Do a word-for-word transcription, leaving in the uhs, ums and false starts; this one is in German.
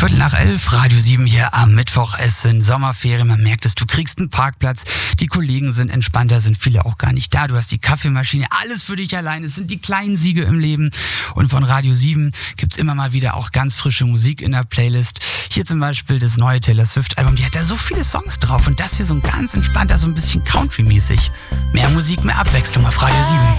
Viertel nach elf, Radio sieben hier am Mittwoch. Es sind Sommerferien, man merkt es, du kriegst einen Parkplatz, die Kollegen sind entspannter, sind viele auch gar nicht da. Du hast die Kaffeemaschine, alles für dich allein. Es sind die kleinen Siege im Leben. Und von Radio sieben gibt's immer mal wieder auch ganz frische Musik in der Playlist. Hier zum Beispiel das neue Taylor Swift-Album, die hat da so viele Songs drauf. Und das hier so ein ganz entspannter, so ein bisschen Country-mäßig. Mehr Musik, mehr Abwechslung auf Radio sieben.